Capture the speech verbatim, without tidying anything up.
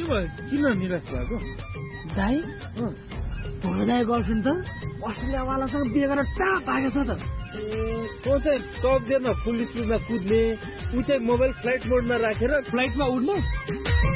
भयो किन निराश भएको दाइ भोलि गर्छन् त अस्ट्रेलियावालासँग बिहे गरेर टाप भागेछ त तँ चाहिँ सक्दैन फुल स्पिडमा कुद्ने ऊ चाहिँ मोबाइल फ्लाइट मोडमा राखेर फ्लाइटमा उड्ने